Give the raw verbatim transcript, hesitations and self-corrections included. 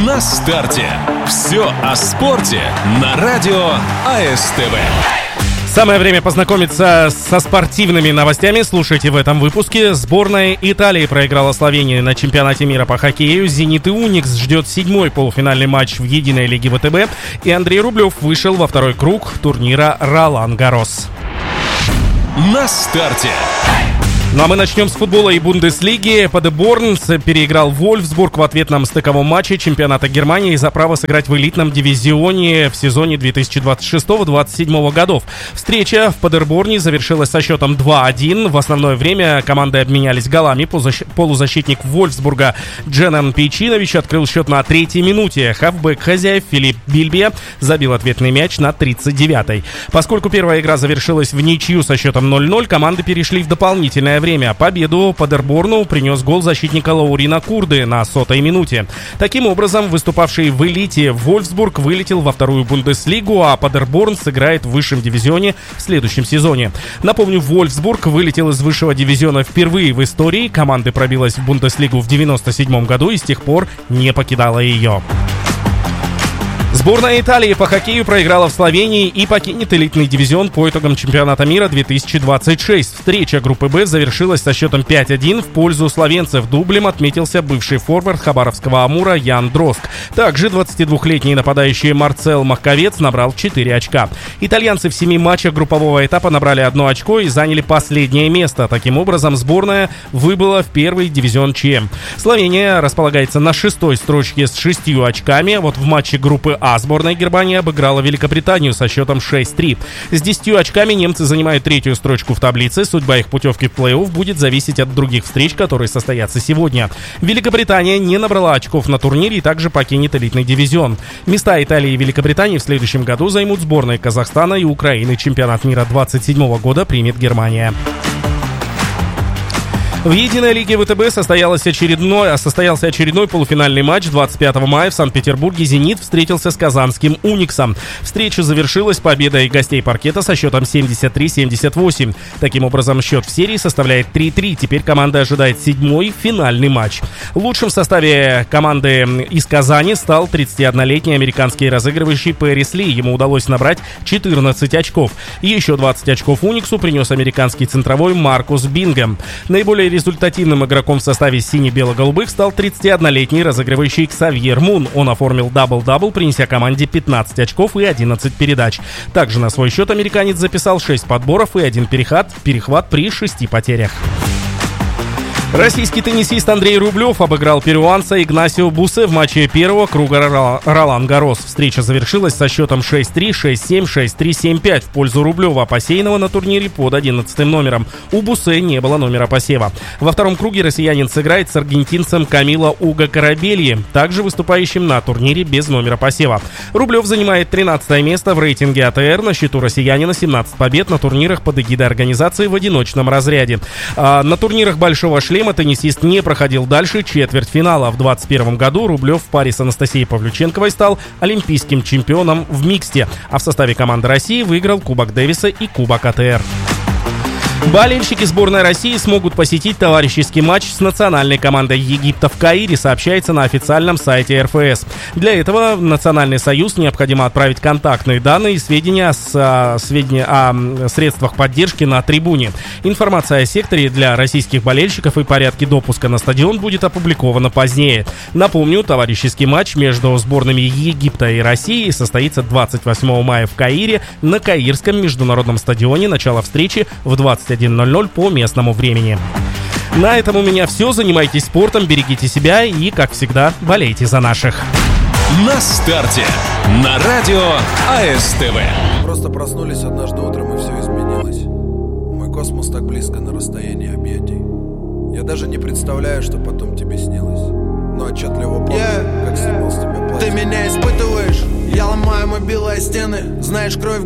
На старте. Все о спорте на радио АСТВ. Самое время познакомиться со спортивными новостями. Слушайте в этом выпуске. Сборная Италии проиграла Словении на чемпионате мира по хоккею. «Зенит» и «Уникс» ждет седьмой полуфинальный матч в единой лиге ВТБ. И Андрей Рублев вышел во второй круг турнира «Ролан Гаррос». На старте. Ну а мы начнем с футбола и Бундеслиги. Падеборн переиграл Вольфсбург в ответном стыковом матче чемпионата Германии за право сыграть в элитном дивизионе в сезоне две тысячи двадцать шестого — две тысячи двадцать седьмого годов. Встреча в Падерборне завершилась со счетом два один. В основное время команды обменялись голами. Полузащитник Вольфсбурга Дженан Пейчинович открыл счет на третьей минуте. Хавбэк хозяев Филипп Бильбе забил ответный мяч на тридцать девятой. Поскольку первая игра завершилась в ничью со счетом ноль ноль, команды перешли в дополнительное время. Победу Падерборну принес гол защитника Лаурина Курды на сотой минуте. Таким образом, выступавший в элите Вольфсбург вылетел во вторую Бундеслигу, а Падерборн сыграет в высшем дивизионе в следующем сезоне. Напомню, Вольфсбург вылетел из высшего дивизиона впервые в истории. Команда пробилась в Бундеслигу в девяносто седьмом году и с тех пор не покидала ее. Сборная Италии по хоккею проиграла в Словении и покинет элитный дивизион по итогам чемпионата мира две тысячи двадцать шесть. Встреча группы «Б» завершилась со счетом пять один в пользу словенцев. Дублем отметился бывший форвард хабаровского «Амура» Ян Дрозг. Также двадцатидвухлетний нападающий Марцел Махковец набрал четыре очка. Итальянцы в семи матчах группового этапа набрали одно очко и заняли последнее место. Таким образом, сборная выбыла в первый дивизион ЧМ. Словения располагается на шестой строчке с шестью очками. Вот в матче группы А сборная Германии обыграла Великобританию со счетом шесть три. С десятью очками немцы занимают третью строчку в таблице. Судьба их путевки в плей-офф будет зависеть от других встреч, которые состоятся сегодня. Великобритания не набрала очков на турнире и также покинет элитный дивизион. Места Италии и Великобритании в следующем году займут сборные Казахстана и Украины. Чемпионат мира двадцать седьмого года примет Германия. В единой лиге ВТБ состоялся очередной, состоялся очередной полуфинальный матч. двадцать пятого мая в Санкт-Петербурге «Зенит» встретился с казанским «Униксом». Встреча завершилась победой гостей паркета со счетом семьдесят три семьдесят восемь. Таким образом, счет в серии составляет три три. Теперь команда ожидает седьмой финальный матч. Лучшим в составе команды из Казани стал тридцатиоднолетний американский разыгрывающий Пэрис Ли. Ему удалось набрать четырнадцать очков. Еще двадцать очков «Униксу» принес американский центровой Маркус Бингем. Наиболее результативным игроком в составе сине-бело-голубых стал тридцатиоднолетний разыгрывающий Ксавьер Мун. Он оформил дабл-дабл, принеся команде пятнадцать очков и одиннадцать передач. Также на свой счет американец записал шесть подборов и один перехват, перехват при шести потерях. Российский теннисист Андрей Рублев обыграл перуанца Игнасио Бусе в матче первого круга Ролан Гаррос. Встреча завершилась со счетом шесть три, шесть семь, шесть три, семь пять в пользу Рублева, посеянного на турнире под одиннадцатым номером. У Бусе не было номера посева. Во втором круге россиянин сыграет с аргентинцем Камило Уго Корабельи, также выступающим на турнире без номера посева. Рублев занимает тринадцатое место в рейтинге АТР. На счету россиянина семнадцать побед на турнирах под эгидой организации в одиночном разряде. А на турнирах «Большого шлема» теннисист не проходил дальше четвертьфинала. В двадцать первом году Рублев в паре с Анастасией Павлюченковой стал олимпийским чемпионом в миксте, а в составе команды России выиграл Кубок Дэвиса и Кубок АТР. Болельщики сборной России смогут посетить товарищеский матч с национальной командой Египта в Каире, сообщается на официальном сайте эр эф эс. Для этого в Национальный союз необходимо отправить контактные данные и сведения, с, сведения о средствах поддержки на трибуне. Информация о секторе для российских болельщиков и порядке допуска на стадион будет опубликована позднее. Напомню, товарищеский матч между сборными Египта и России состоится двадцать восьмого мая в Каире на Каирском международном стадионе. Начало встречи в двадцать один ноль ноль по местному времени. На этом у меня все. Занимайтесь спортом, берегите себя и, как всегда, болейте за наших. На старте. На радио АСТВ. Просто проснулись однажды утром, и все изменилось. Мой космос так близко на расстоянии объятий. Я даже не представляю, что потом тебе снилось. Но отчетливо помню, yeah. как снимал с тебя платье. Ты меня испытываешь, я ломаю мобилы о стены. Знаешь, кровь